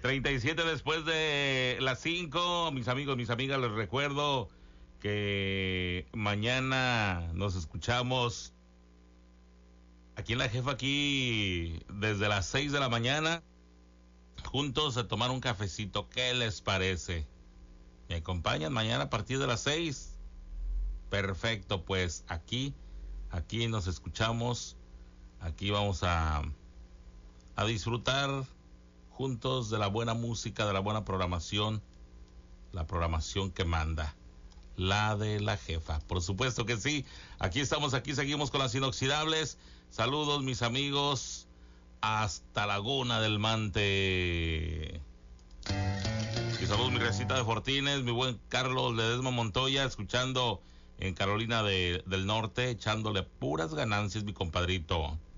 37 después de las 5. Mis amigos, mis amigas, les recuerdo que mañana nos escuchamos aquí en La Jefa, aquí desde las 6 de la mañana, juntos a tomar un cafecito. ¿Qué les parece? ¿Me acompañan mañana a partir de las 6? Perfecto, pues aquí nos escuchamos. Aquí vamos a disfrutar juntos de la buena música, de la buena programación, la programación que manda, la de La Jefa. Por supuesto que sí. Aquí estamos, aquí seguimos con las inoxidables. Saludos, mis amigos, hasta Laguna del Mante. Y saludos, mi recita de Fortines, mi buen Carlos Ledesma Montoya, escuchando en Carolina del Norte, echándole puras ganancias, mi compadrito.